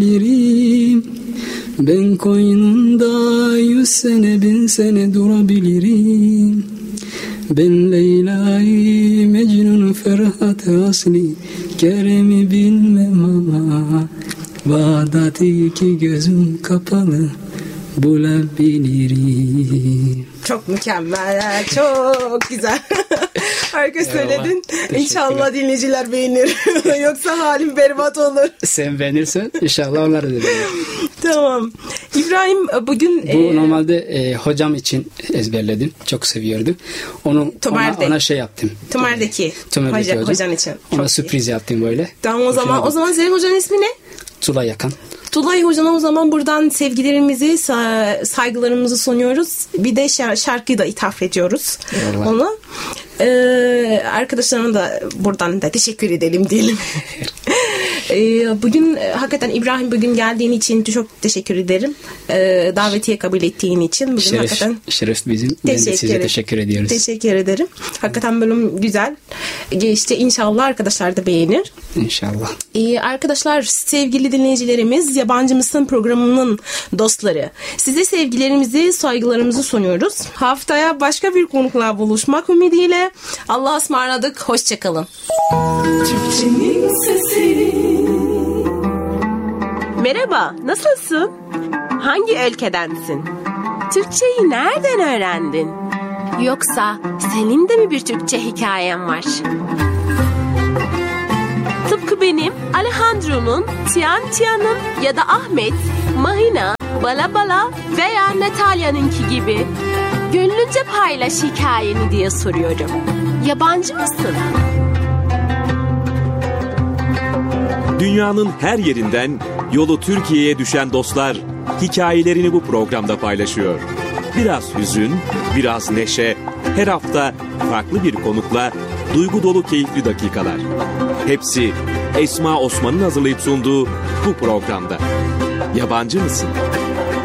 Ben koynunda 100 sene 1000 sene durabilirim. Ben Leyla'yı Mecnun'u Ferhat-ı Asli Kerem'i bilmem ama Bağdat'ı iki gözüm kapalı bulabilirim. Çok mükemmel, çok güzel. Harika söyledin. İnşallah dinleyiciler beğenir. Yoksa halim berbat olur. Sen beğenirsen inşallah onlar da beğenir. Tamam. İbrahim bugün... Bu normalde hocam için ezberledim. Çok seviyordum. Ona şey yaptım. Tümer'deki hocan için. Ona sürpriz yaptım böyle. Tamam o zaman senin hocanın ismi ne? Tula Yakan. Tulay hocana o zaman buradan sevgilerimizi, saygılarımızı sunuyoruz. Bir de şarkıyı da ithaf ediyoruz ona. Arkadaşlarına da buradan da teşekkür edelim diyelim. Bugün hakikaten İbrahim bugün geldiğin için çok teşekkür ederim. Davetiye kabul ettiğin için. Bugün şeref bizim. Ben de size teşekkür ediyoruz. Teşekkür ederim. Hakikaten bölüm güzel geçti. İnşallah arkadaşlar da beğenir. İnşallah. Arkadaşlar, sevgili dinleyicilerimiz, Yabancı Mısın programının dostları. Size sevgilerimizi, saygılarımızı sunuyoruz. Haftaya başka bir konukla buluşmak ümidiyle Allah'a ısmarladık. Hoşçakalın. Türkçenin sesi. Merhaba, nasılsın? Hangi ülkedensin? Türkçeyi nereden öğrendin? Yoksa senin de mi bir Türkçe hikayen var? Tıpkı benim, Alejandro'nun, Tian'ın ya da Ahmet, Mahina, Bala veya Natalya'nınki gibi. Gönlünce paylaş hikayeni diye soruyorum. Yabancı mısın? Dünyanın her yerinden yolu Türkiye'ye düşen dostlar hikayelerini bu programda paylaşıyor. Biraz hüzün, biraz neşe, her hafta farklı bir konukla duygu dolu keyifli dakikalar. Hepsi Esma Osman'ın hazırlayıp sunduğu bu programda. Yabancı mısın?